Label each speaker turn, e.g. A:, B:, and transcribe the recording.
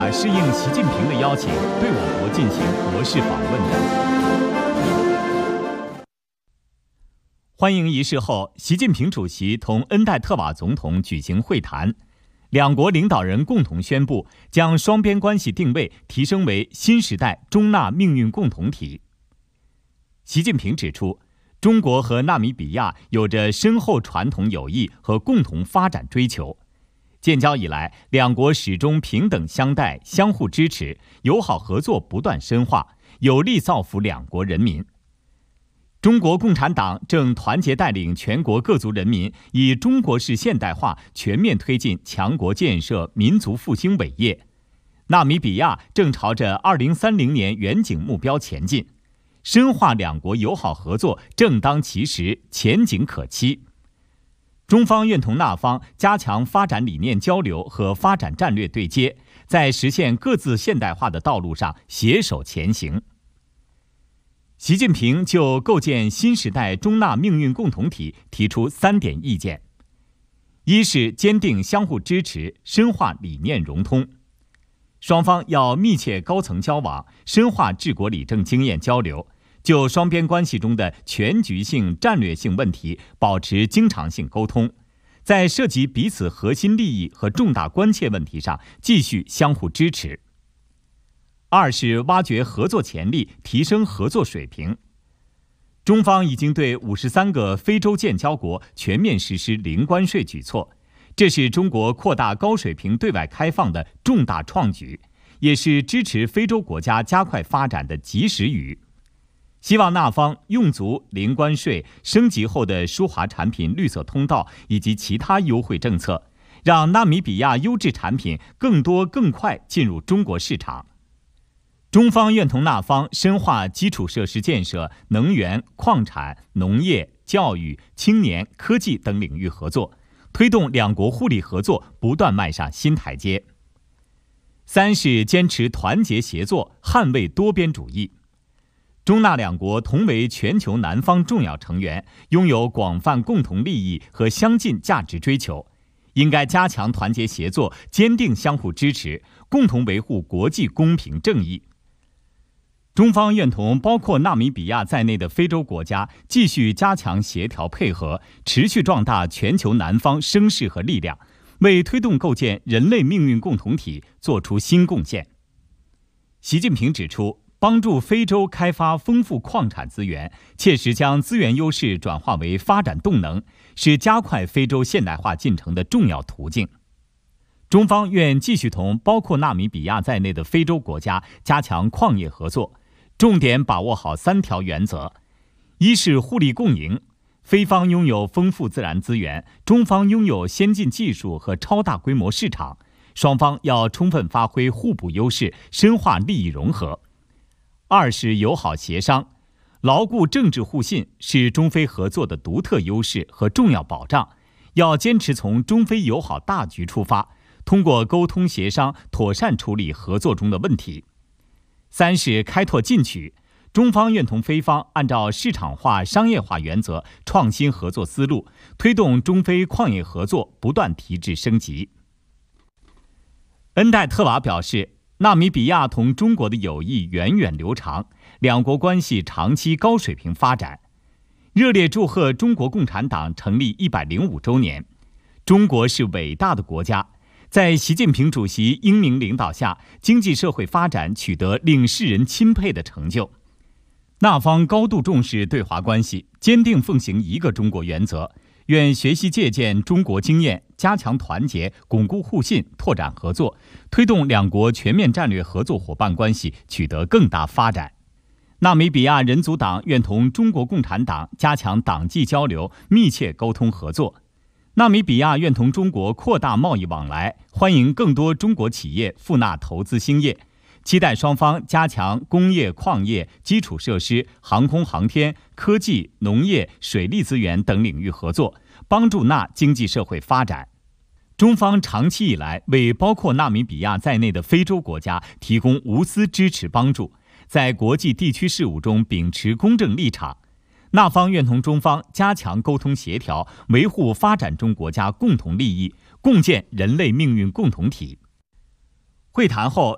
A: 适应习近平的邀请，对我国进行国事访问的。欢迎仪式后，习近平主席同恩戴特瓦总统举行会谈，两国领导人共同宣布将双边关系定位提升为新时代中纳命运共同体。习近平指出，中国和纳米比亚有着深厚传统友谊和共同发展追求。建交以来，两国始终平等相待、相互支持，友好合作不断深化，有力造福两国人民。中国共产党正团结带领全国各族人民，以中国式现代化全面推进强国建设、民族复兴伟业。纳米比亚正朝着2030年远景目标前进，深化两国友好合作正当其时，前景可期。中方愿同纳方加强发展理念交流和发展战略对接，在实现各自现代化的道路上携手前行。习近平就构建新时代中纳命运共同体提出3点意见：一是坚定相互支持，深化理念融通。双方要密切高层交往，深化治国理政经验交流，就双边关系中的全局性、战略性问题保持经常性沟通，在涉及彼此核心利益和重大关切问题上继续相互支持。二是挖掘合作潜力，提升合作水平。中方已经对53个非洲建交国全面实施零关税举措，这是中国扩大高水平对外开放的重大创举，也是支持非洲国家加快发展的及时雨。希望纳方用足零关税、升级后的输华产品绿色通道以及其他优惠政策，让纳米比亚优质产品更多更快进入中国市场。中方愿同纳方深化基础设施建设、能源、矿产、农业、教育、青年、科技等领域合作，推动两国互利合作不断迈上新台阶。三是坚持团结协作，捍卫多边主义。中纳两国同为全球南方重要成员，拥有广泛共同利益和相近价值追求，应该加强团结协作，坚定相互支持，共同维护国际公平正义。中方愿同包括纳米比亚在内的非洲国家继续加强协调配合，持续壮大全球南方声势和力量，为推动构建人类命运共同体做出新贡献。习近平指出，帮助非洲开发丰富矿产资源，切实将资源优势转化为发展动能，是加快非洲现代化进程的重要途径。中方愿继续同包括纳米比亚在内的非洲国家加强矿业合作，重点把握好3条原则：一是互利共赢，非方拥有丰富自然资源，中方拥有先进技术和超大规模市场，双方要充分发挥互补优势，深化利益融合。二是友好协商，牢固政治互信是中非合作的独特优势和重要保障，要坚持从中非友好大局出发，通过沟通协商妥善处理合作中的问题。三是开拓进取，中方愿同非方按照市场化、商业化原则创新合作思路，推动中非矿业合作不断提质升级。恩戴特瓦表示，纳米比亚同中国的友谊源远流长，两国关系长期高水平发展，热烈祝贺中国共产党成立105周年。中国是伟大的国家，在习近平主席英明领导下，经济社会发展取得令世人钦佩的成就。纳方高度重视对华关系，坚定奉行一个中国原则，愿学习借鉴中国经验，加强团结，巩固互信，拓展合作，推动两国全面战略合作伙伴关系取得更大发展。纳米比亚人族党愿同中国共产党加强党际交流，密切沟通合作。纳米比亚愿同中国扩大贸易往来，欢迎更多中国企业赴纳投资兴业，期待双方加强工业、矿业、基础设施、航空航天、科技、农业、水利资源等领域合作，帮助纳经济社会发展。中方长期以来为包括纳米比亚在内的非洲国家提供无私支持帮助，在国际地区事务中秉持公正立场。纳方愿同中方加强沟通协调，维护发展中国家共同利益，共建人类命运共同体。会谈后，